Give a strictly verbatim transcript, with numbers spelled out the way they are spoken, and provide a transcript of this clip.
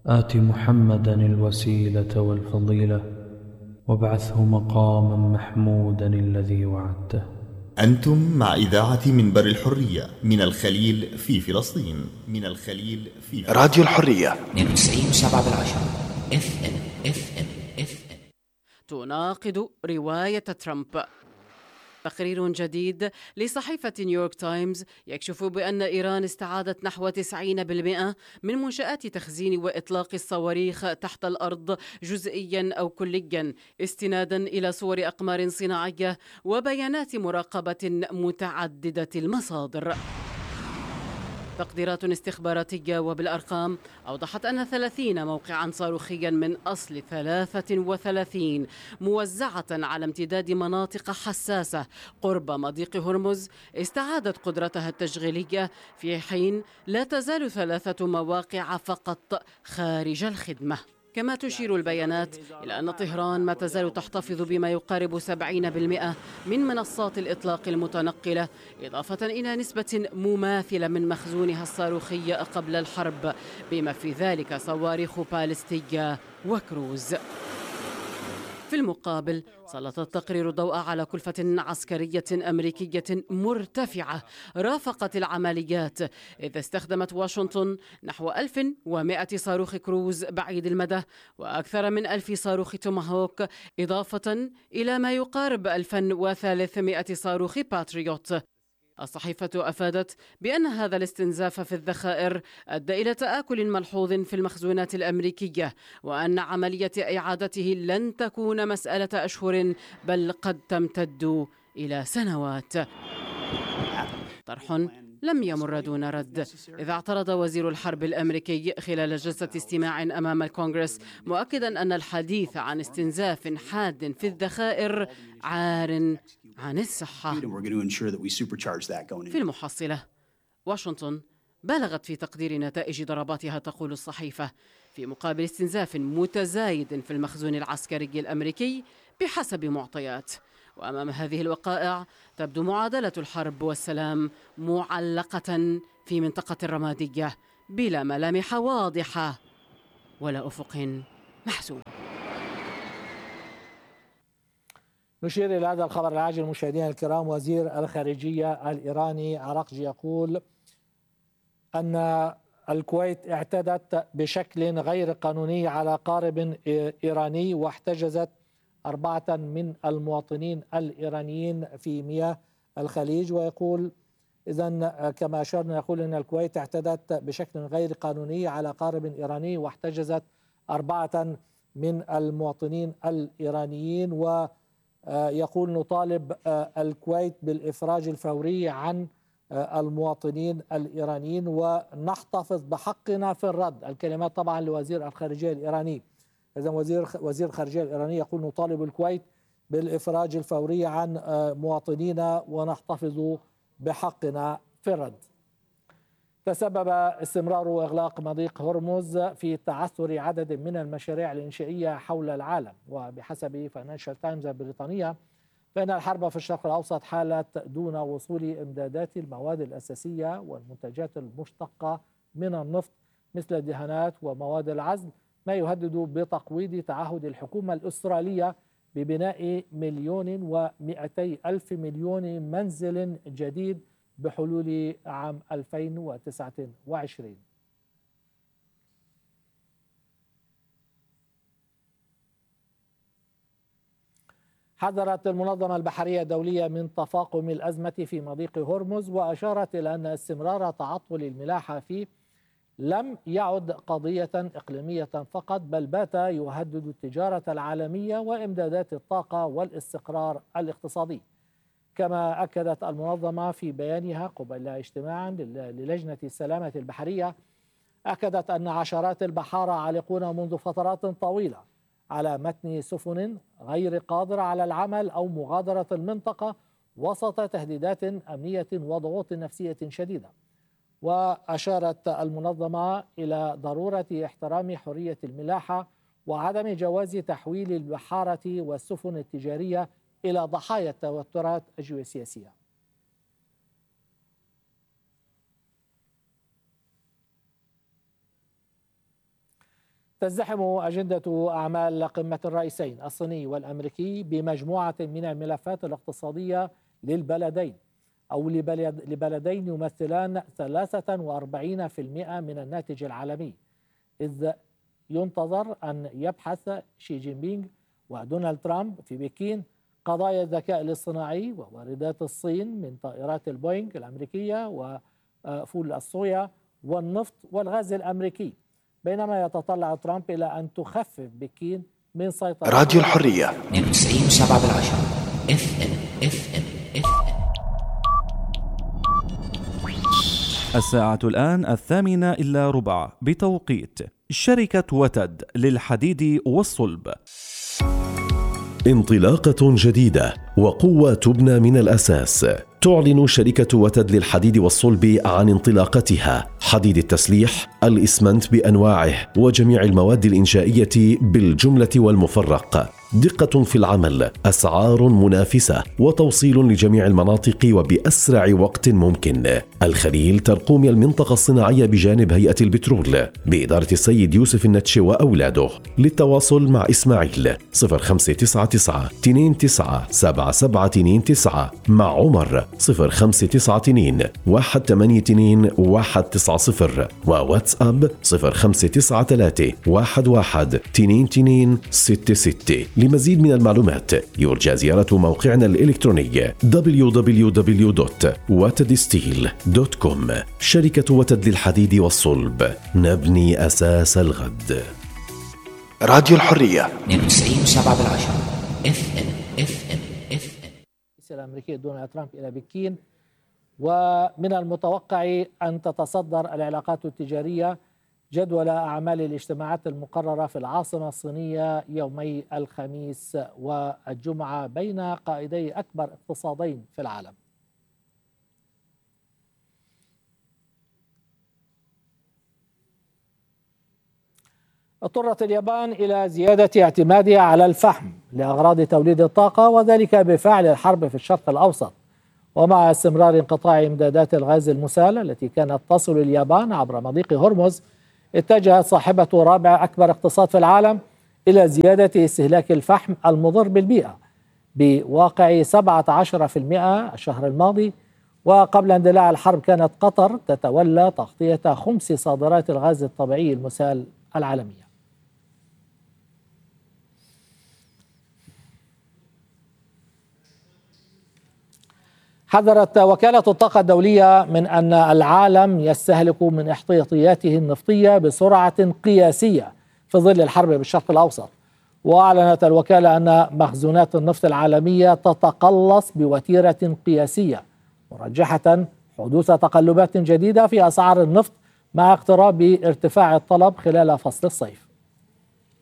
آت محمدا الوسيلة والفضيلة وابعثه مقاما محمودا الذي وعدته. أنتم مع إذاعة منبر الحرية من الخليل في فلسطين. من الخليل في فلسطين. راديو الحرية اثنين وتسعين وسبعة بالعشرة اف ام اف ام اف ام. تناقض رواية ترامب. تقرير جديد لصحيفة نيويورك تايمز يكشف بأن إيران استعادت نحو تسعين بالمئة من منشآت تخزين وإطلاق الصواريخ تحت الأرض جزئيا أو كليا، استنادا إلى صور أقمار صناعية وبيانات مراقبة متعددة المصادر. تقديرات استخباراتية وبالأرقام أوضحت أن ثلاثين موقعاً صاروخياً من أصل ثلاثة وثلاثين موزعة على امتداد مناطق حساسة قرب مضيق هرمز استعادت قدرتها التشغيلية، في حين لا تزال ثلاثة مواقع فقط خارج الخدمة. كما تشير البيانات إلى أن طهران ما تزال تحتفظ بما يقارب سبعين بالمئة من منصات الإطلاق المتنقلة، إضافة إلى نسبة مماثلة من مخزونها الصاروخي قبل الحرب، بما في ذلك صواريخ باليستية وكروز. في المقابل سلط التقرير الضوء على كلفة عسكرية أمريكية مرتفعة رافقت العمليات، إذ استخدمت واشنطن نحو ألف ومئة صاروخ كروز بعيد المدى وأكثر من ألف صاروخ توماهوك، إضافة إلى ما يقارب ألف وثلاثمئة صاروخ باتريوت. الصحيفة أفادت بأن هذا الاستنزاف في الذخائر أدى إلى تآكل ملحوظ في المخزونات الأمريكية، وأن عملية إعادته لن تكون مسألة أشهر بل قد تمتد إلى سنوات. طرح لم يمر دون رد، إذ اعترض وزير الحرب الأمريكي خلال جلسة استماع أمام الكونغرس، مؤكدا أن الحديث عن استنزاف حاد في الذخائر عار عن الصحة. في المحصلة واشنطن بالغت في تقدير نتائج ضرباتها، تقول الصحيفة، في مقابل استنزاف متزايد في المخزون العسكري الأمريكي بحسب معطيات. وأمام هذه الوقائع تبدو معادلة الحرب والسلام معلقة في منطقة الرمادية بلا ملامح واضحة ولا أفق محسوم. نشير إلى هذا الخبر العاجل مشاهدينا الكرام. وزير الخارجية الإيراني عراقجي يقول أن الكويت اعتدت بشكل غير قانوني على قارب إيراني واحتجزت أربعة من المواطنين الإيرانيين في مياه الخليج. ويقول إذن كما أشرنا، يقول أن الكويت اعتدت بشكل غير قانوني على قارب إيراني واحتجزت أربعة من المواطنين الإيرانيين. ويقول نطالب الكويت بالإفراج الفوري عن المواطنين الإيرانيين ونحتفظ بحقنا في الرد. الكلمات طبعا لوزير الخارجية الإيراني. إذا وزير وزير الخارجية الإيراني يقول نطالب الكويت بالإفراج الفوري عن مواطنينا ونحتفظ بحقنا في الرد. تسبب استمرار إغلاق مضيق هرمز في تعثر عدد من المشاريع الإنشائية حول العالم. وبحسب فاينانشال تايمز البريطانية فإن الحرب في الشرق الأوسط حالت دون وصول إمدادات المواد الأساسية والمنتجات المشتقة من النفط مثل الدهانات ومواد العزل، ما يهدد بتقويض تعهد الحكومة الأسترالية ببناء مليون ومئتي ألف مليون منزل جديد بحلول عام ألفين وتسعة وعشرين. حذرت المنظمة البحرية الدولية من تفاقم الأزمة في مضيق هرمز، وأشارت إلى أن استمرار تعطل الملاحة فيه لم يعد قضية إقليمية فقط، بل بات يهدد التجارة العالمية وإمدادات الطاقة والاستقرار الاقتصادي. كما أكدت المنظمة في بيانها قبيل اجتماع للجنة السلامة البحرية، أكدت أن عشرات البحارة عالقون منذ فترات طويلة على متن سفن غير قادرة على العمل أو مغادرة المنطقة وسط تهديدات أمنية وضغوط نفسية شديدة. وأشارت المنظمة إلى ضرورة احترام حرية الملاحة وعدم جواز تحويل البحارة والسفن التجارية إلى ضحايا التوترات الجيوسياسية. تزدحم أجندة أعمال قمة الرئيسين الصيني والأمريكي بمجموعة من الملفات الاقتصادية للبلدين أو لبلد لبلدين يمثلان ثلاثة وأربعين بالمئة من الناتج العالمي، إذ ينتظر أن يبحث شي جين بينغ ودونالد ترامب في بكين قضايا الذكاء الاصطناعي وواردات الصين من طائرات البوينغ الأمريكية وفول الصويا والنفط والغاز الأمريكي، بينما يتطلع ترامب إلى أن تخفف بكين من سيطرة راديو الحرية اثنين وتسعين وسبعة بالعشرة اف ام اف ام اف ام. الساعة الآن الثامنة إلا ربع بتوقيت شركة وتد للحديد والصلب. انطلاقة جديدة وقوة تبنى من الأساس. تعلن شركة وتد للحديد والصلب عن انطلاقتها حديد التسليح، الإسمنت بأنواعه وجميع المواد الإنشائية بالجملة والمفرق. دقة في العمل، أسعار منافسة، وتوصيل لجميع المناطق وبأسرع وقت ممكن. الخليل ترقوم المنطقة الصناعية بجانب هيئة البترول بإدارة السيد يوسف النتشي وأولاده. للتواصل مع إسماعيل صفر خمسة تسعة تسعة اثنين تسعة سبعة سبعة اثنين تسعة، مع عمر صفر خمسة تسعة اثنين واحد ثمانية اثنين واحد تسعة صفر، وواتساب صفر خمسة تسعة ثلاثة واحد واحد اثنين اثنين ستة ستة. لمزيد من المعلومات يرجى زيارة موقعنا الإلكتروني دبليو دبليو دبليو دوت وتد ستيل دوت كوم. شركة وتد للحديد والصلب، نبني أساس الغد. راديو الحرية اثنين وتسعين وسبعة بالعشرة اف ام اف ام اف ام. الرئيس الأمريكي دونالد ترامب إلى بكين، ومن المتوقع أن تتصدر العلاقات التجارية جدول أعمال الاجتماعات المقررة في العاصمة الصينية يومي الخميس والجمعة بين قائدي أكبر اقتصادين في العالم. اضطرت اليابان إلى زيادة اعتمادها على الفحم لأغراض توليد الطاقة، وذلك بفعل الحرب في الشرق الأوسط، ومع استمرار انقطاع إمدادات الغاز المسال التي كانت تصل اليابان عبر مضيق هرمز. اتجهت صاحبة رابع أكبر اقتصاد في العالم إلى زيادة استهلاك الفحم المضر بالبيئة بواقع سبعة عشر بالمئة الشهر الماضي. وقبل اندلاع الحرب كانت قطر تتولى تغطية خمس صادرات الغاز الطبيعي المسال العالمية. حذرت وكالة الطاقة الدولية من أن العالم يستهلك من احتياطياته النفطية بسرعة قياسية في ظل الحرب بالشرق الأوسط. وأعلنت الوكالة أن مخزونات النفط العالمية تتقلص بوتيرة قياسية، مرجحة حدوث تقلبات جديدة في أسعار النفط مع اقتراب ارتفاع الطلب خلال فصل الصيف.